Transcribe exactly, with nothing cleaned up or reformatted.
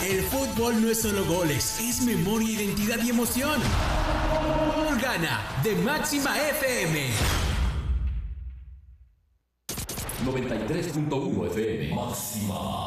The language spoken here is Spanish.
El fútbol no es solo goles, es memoria, identidad y emoción. Gana de Máxima F M. noventa y tres punto uno F M. Máxima.